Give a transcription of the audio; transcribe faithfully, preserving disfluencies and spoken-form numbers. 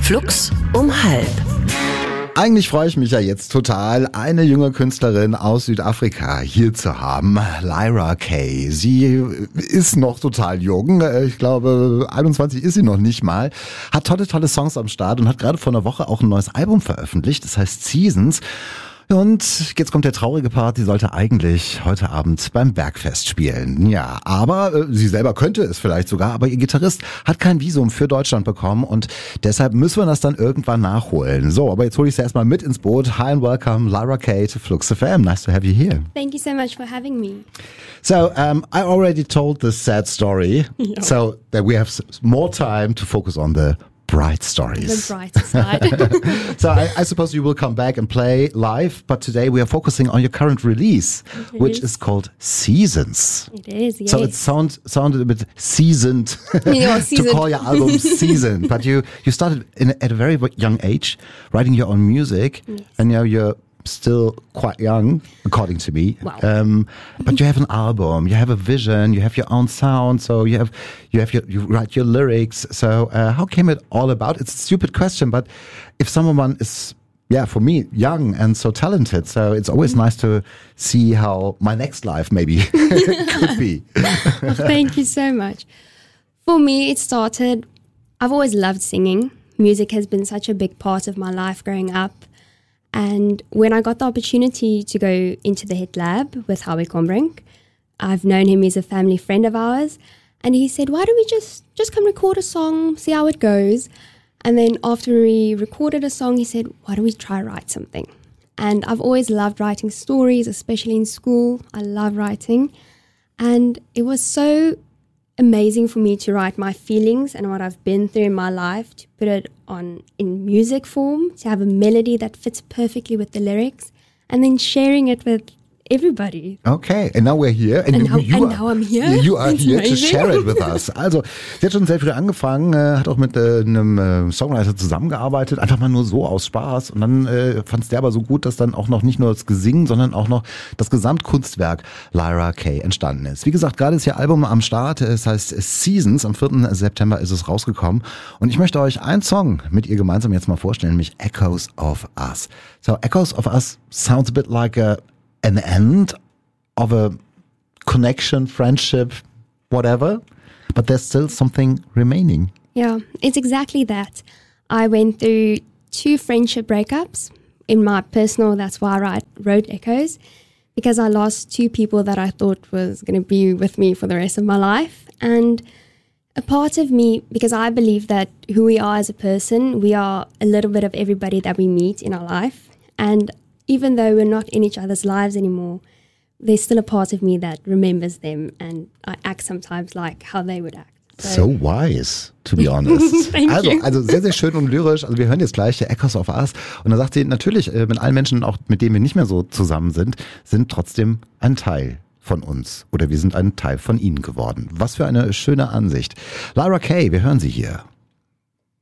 Flux um halb. Eigentlich freue ich mich ja jetzt total, eine junge Künstlerin aus Südafrika hier zu haben, Lyra Kay. Sie ist noch total jung, ich glaube einundzwanzig ist sie noch nicht mal, hat tolle, tolle Songs am Start und hat gerade vor einer Woche auch ein neues Album veröffentlicht, das heißt Seasons. Und jetzt kommt der traurige Part, die sollte eigentlich heute Abend beim Bergfest spielen. Ja, aber äh, sie selber könnte es vielleicht sogar, aber ihr Gitarrist hat kein Visum für Deutschland bekommen und deshalb müssen wir das dann irgendwann nachholen. So, aber jetzt hole ich sie erstmal mit ins Boot. Hi and welcome, Lyra Kay to Flux F M. Nice to have you here. Thank you so much for having me. So, um, I already told the sad story, yeah. So that we have more time to focus on the bright stories. The bright side. So I, I suppose you will come back and play live, but today we are focusing on your current release, it which is. is called Seasons. It is, yes. So it sound, sounded a bit seasoned Yeah, to seasoned. call your album Season, but you, you started in, at a very young age writing your own music, yes. and now you're still quite young, according to me. Wow. Um, but you have an album, you have a vision, you have your own sound, so you have you have your you write your lyrics. So uh, how came it all about? It's a stupid question, but if someone is, yeah, for me, young and so talented, so it's always nice to see how my next life maybe could be. Well, thank you so much. For me, it started, I've always loved singing. Music has been such a big part of my life growing up. And when I got the opportunity to go into the Hit Lab with Howie Combrink, I've known him, he's a family friend of ours, and he said, why don't we just, just come record a song, see how it goes. And then after we recorded a song, he said, why don't we try write something? And I've always loved writing stories, especially in school. I love writing. And it was so amazing for me to write my feelings and what I've been through in my life, to put it on in music form, to have a melody that fits perfectly with the lyrics, and then sharing it with everybody. Okay, and now we're here. And, you, now, you and are, now I'm here. You are It's here to amazing. share it with us. Also, sie hat schon sehr früh angefangen, äh, hat auch mit äh, einem äh, Songwriter zusammengearbeitet, einfach mal nur so aus Spaß. Und dann äh, fand es der aber so gut, dass dann auch noch nicht nur das Gesingen, sondern auch noch das Gesamtkunstwerk Lyra Kay entstanden ist. Wie gesagt, gerade ist ihr Album am Start. Es heißt Seasons. Am vierten September ist es rausgekommen. Und ich möchte euch einen Song mit ihr gemeinsam jetzt mal vorstellen, nämlich Echoes of Us. So, Echoes of Us sounds a bit like a, an end of a connection, friendship, whatever, but there's still something remaining. Yeah, it's exactly that. I went through two friendship breakups. In my personal, that's why I write, wrote Echoes, because I lost two people that I thought was going to be with me for the rest of my life. And a part of me, because I believe that who we are as a person, we are a little bit of everybody that we meet in our life. And even though we're not in each other's lives anymore, there's still a part of me that remembers them, and I act sometimes like how they would act. So wise, to be honest. Thank also, you. also sehr, sehr schön und lyrisch. Also wir hören jetzt gleich Echoes of Us. Und dann sagt sie, natürlich, äh, mit allen Menschen, auch mit denen wir nicht mehr so zusammen sind, sind trotzdem ein Teil von uns. Oder wir sind ein Teil von ihnen geworden. Was für eine schöne Ansicht. Lyra Kay, wir hören sie hier.